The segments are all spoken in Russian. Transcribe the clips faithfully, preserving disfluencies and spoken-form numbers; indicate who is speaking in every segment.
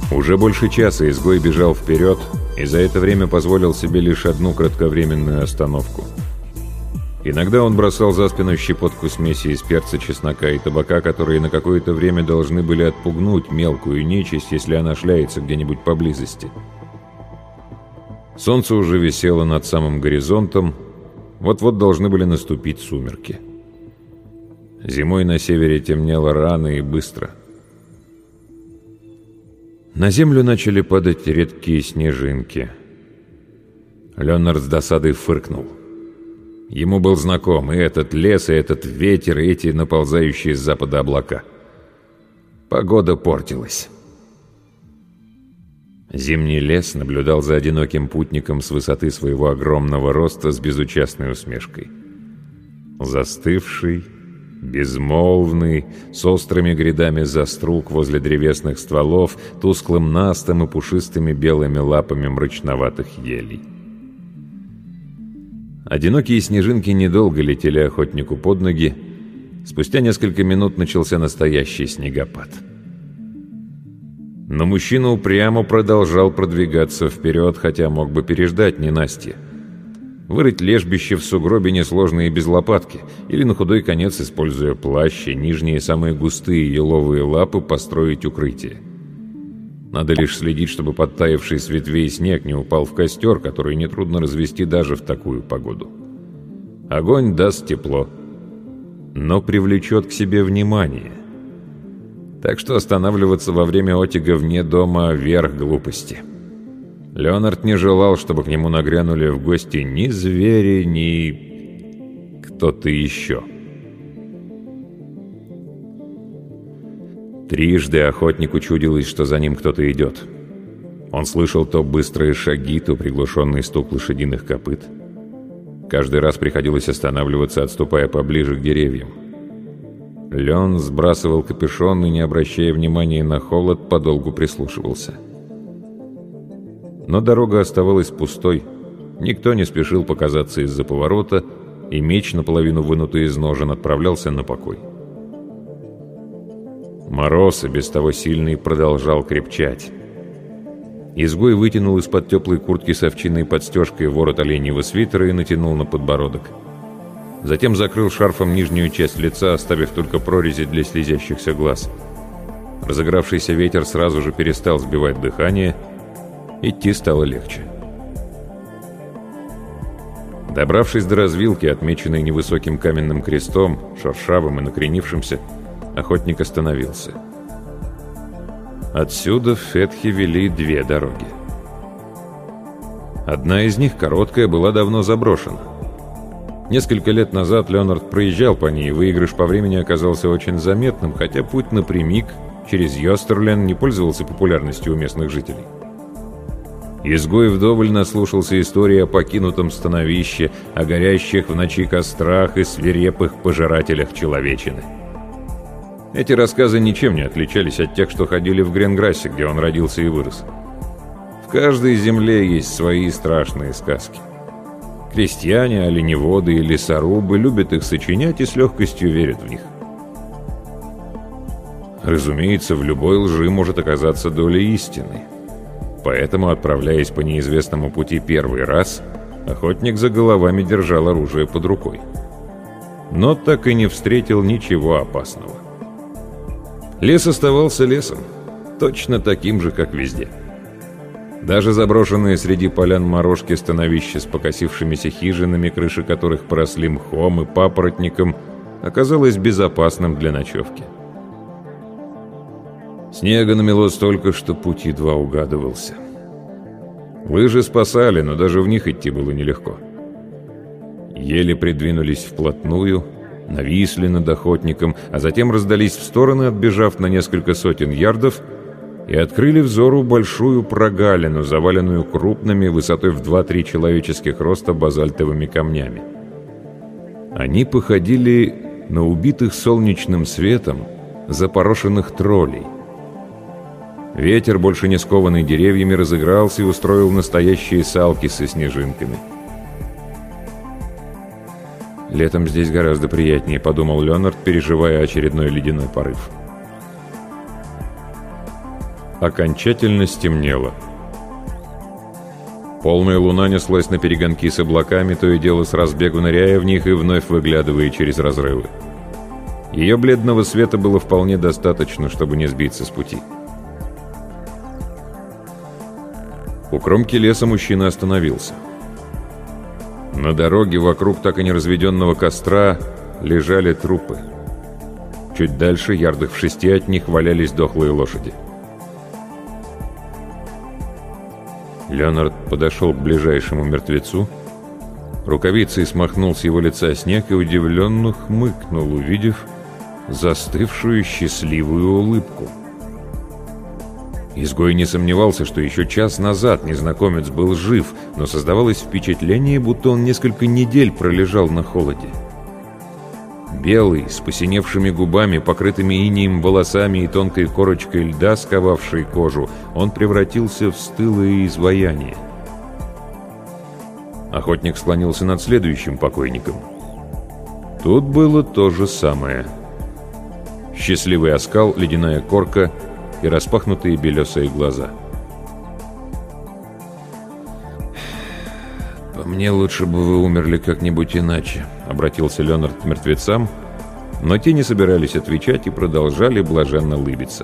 Speaker 1: Уже больше часа изгой бежал вперед, и за это время позволил себе лишь одну кратковременную остановку. Иногда он бросал за спину щепотку смеси из перца, чеснока и табака, которые на какое-то время должны были отпугнуть мелкую нечисть, если она шляется где-нибудь поблизости. Солнце уже висело над самым горизонтом, вот-вот должны были наступить сумерки. Зимой на севере темнело рано и быстро. На землю начали падать редкие снежинки. Леонард с досадой фыркнул. Ему был знаком и этот лес, и этот ветер, и эти наползающие с запада облака. Погода портилась. Зимний лес наблюдал за одиноким путником с высоты своего огромного роста с безучастной усмешкой. Застывший, безмолвный, с острыми грядами заструг возле древесных стволов, тусклым настом и пушистыми белыми лапами мрачноватых елей. Одинокие снежинки недолго летели охотнику под ноги. Спустя несколько минут начался настоящий снегопад. Но мужчина упрямо продолжал продвигаться вперед, хотя мог бы переждать ненастье. Вырыть лежбище в сугробе несложно и без лопатки, или на худой конец, используя плащ и нижние самые густые еловые лапы, построить укрытие. Надо лишь следить, чтобы подтаявший с ветвей снег не упал в костер, который нетрудно развести даже в такую погоду. Огонь даст тепло, но привлечет к себе внимание. Так что останавливаться во время отяга вне дома — верх глупости. Леонард не желал, чтобы к нему нагрянули в гости ни звери, ни кто-то еще. Трижды охотнику чудилось, что за ним кто-то идет. Он слышал то быстрые шаги, то приглушенный стук лошадиных копыт. Каждый раз приходилось останавливаться, отступая поближе к деревьям. Лен сбрасывал капюшон и, не обращая внимания на холод, подолгу прислушивался. Но дорога оставалась пустой, никто не спешил показаться из-за поворота, и меч, наполовину вынутый из ножен, отправлялся на покой. Мороз, и без того сильный, продолжал крепчать. Изгой вытянул из-под теплой куртки с овчинной подстежкой ворот оленьего свитера и натянул на подбородок. Затем закрыл шарфом нижнюю часть лица, оставив только прорези для слезящихся глаз. Разыгравшийся ветер сразу же перестал сбивать дыхание, идти стало легче. Добравшись до развилки, отмеченной невысоким каменным крестом, шершавым и накренившимся, охотник остановился. Отсюда в Фетхе вели две дороги. Одна из них, короткая, была давно заброшена. Несколько лет назад Леонард проезжал по ней, и выигрыш по времени оказался очень заметным, хотя путь напрямик через Йостерлен не пользовался популярностью у местных жителей. Изгой вдоволь наслушался истории о покинутом становище, о горящих в ночи кострах и свирепых пожирателях человечины. Эти рассказы ничем не отличались от тех, что ходили в Гренграссе, где он родился и вырос. В каждой земле есть свои страшные сказки. Крестьяне, оленеводы и лесорубы любят их сочинять и с легкостью верят в них. Разумеется, в любой лжи может оказаться доля истины. Поэтому, отправляясь по неизвестному пути первый раз, охотник за головами держал оружие под рукой. Но так и не встретил ничего опасного. Лес оставался лесом, точно таким же, как везде. Даже заброшенные среди полян морожки становища с покосившимися хижинами, крыши которых поросли мхом и папоротником, оказалось безопасным для ночевки. Снега намело столько, что путь едва угадывался. Лыжи спасали, но даже в них идти было нелегко. Еле придвинулись вплотную, нависли над охотником, а затем раздались в стороны, отбежав на несколько сотен ярдов, и открыли взору большую прогалину, заваленную крупными, высотой в два-три человеческих роста базальтовыми камнями. Они походили на убитых солнечным светом запорошенных троллей. Ветер, больше не скованный деревьями, разыгрался и устроил настоящие салки со снежинками. «Летом здесь гораздо приятнее», — подумал Леонард, переживая очередной ледяной порыв. окончательно стемнело. Полная луна неслась на перегонки с облаками, то и дело с разбегу ныряя в них и вновь выглядывая через разрывы. Ее бледного света было вполне достаточно, чтобы не сбиться с пути. У кромки леса мужчина остановился. На дороге вокруг так и не разведенного костра лежали трупы. Чуть дальше, ярдах в шести от них, валялись дохлые лошади. Леонард подошел к ближайшему мертвецу, рукавицей смахнул с его лица снег и удивленно хмыкнул, увидев застывшую счастливую улыбку. Изгой не сомневался, что еще час назад незнакомец был жив, но создавалось впечатление, будто он несколько недель пролежал на холоде. Белый, с посиневшими губами, покрытыми инеем волосами и тонкой корочкой льда, сковавшей кожу, он превратился в стылое изваяние. Охотник склонился над следующим покойником. Тут было то же самое. Счастливый оскал, ледяная корка и распахнутые белесые глаза. «По мне, лучше бы вы умерли как-нибудь иначе», — обратился Леонард к мертвецам, но те не собирались отвечать и продолжали блаженно улыбиться.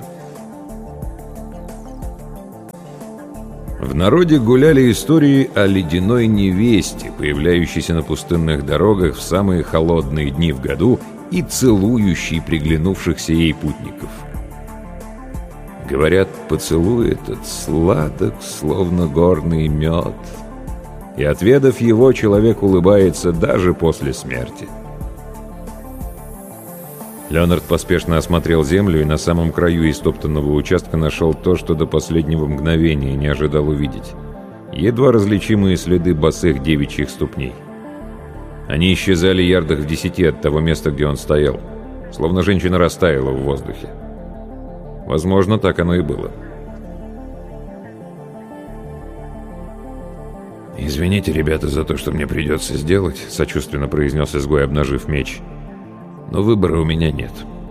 Speaker 1: В народе гуляли истории о ледяной невесте, появляющейся на пустынных дорогах в самые холодные дни в году и целующей приглянувшихся ей путников. Говорят, поцелуй этот сладок, словно горный мед, и, отведав его, человек улыбается даже после смерти. Леонард поспешно осмотрел землю и на самом краю истоптанного участка нашел то, что до последнего мгновения не ожидал увидеть. Едва различимые следы босых девичьих ступней. Они исчезали ярдах в десяти от того места, где он стоял, словно женщина растаяла в воздухе. Возможно, так оно и было. «Извините, ребята, за то, что мне придется сделать», — сочувственно произнес изгой, обнажив меч. «Но выбора у меня нет».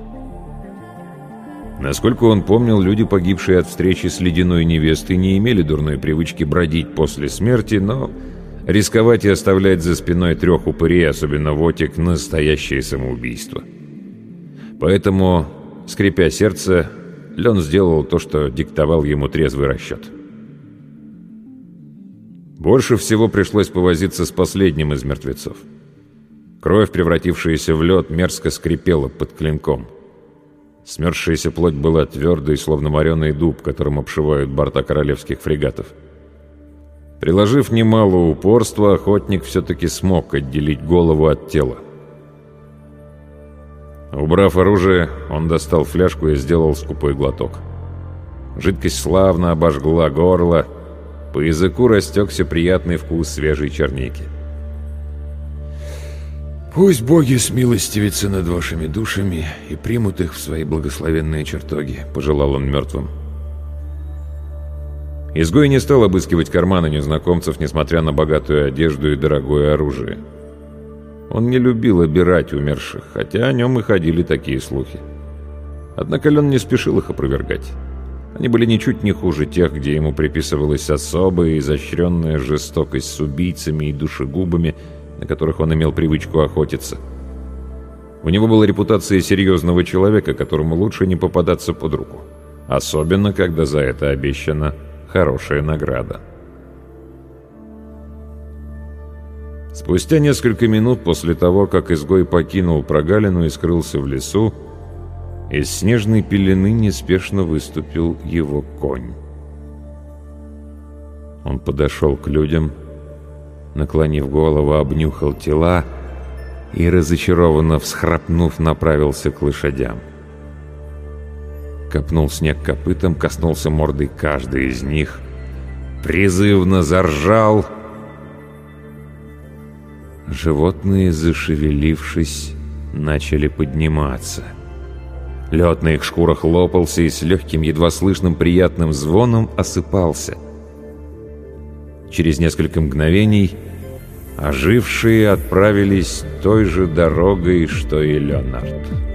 Speaker 1: Насколько он помнил, люди, погибшие от встречи с ледяной невестой, не имели дурной привычки бродить после смерти, но рисковать и оставлять за спиной трех упырей, особенно Вотик, — настоящее самоубийство. Поэтому, скрипя сердце, Лен сделал то, что диктовал ему трезвый расчет. Больше всего пришлось повозиться с последним из мертвецов. Кровь, превратившаяся в лед, мерзко скрипела под клинком. Смерзшаяся плоть была твердой, словно мореный дуб, которым обшивают борта королевских фрегатов. Приложив немало упорства, охотник все-таки смог отделить голову от тела. Убрав оружие, он достал фляжку и сделал скупой глоток. Жидкость славно обожгла горло, по языку растекся приятный вкус свежей черники. «Пусть боги смилостивятся над вашими душами и примут их в свои благословенные чертоги», — пожелал он мертвым. Изгой не стал обыскивать карманы незнакомцев, несмотря на богатую одежду и дорогое оружие. Он не любил обирать умерших, хотя о нем и ходили такие слухи. Однако Лен не спешил их опровергать. Они были ничуть не хуже тех, где ему приписывалась особая изощренная жестокость с убийцами и душегубами, на которых он имел привычку охотиться. У него была репутация серьезного человека, которому лучше не попадаться под руку, особенно когда за это обещана хорошая награда. Спустя несколько минут после того, как изгой покинул прогалину и скрылся в лесу, из снежной пелены неспешно выступил его конь. Он подошел к людям, наклонив голову, обнюхал тела и, разочарованно всхрапнув, направился к лошадям. Копнул снег копытом, коснулся мордой каждой из них, призывно заржал. Животные, зашевелившись, начали подниматься. Лед на их шкурах лопался и с легким, едва слышным приятным звоном осыпался. Через несколько мгновений ожившие отправились той же дорогой, что и Леонард.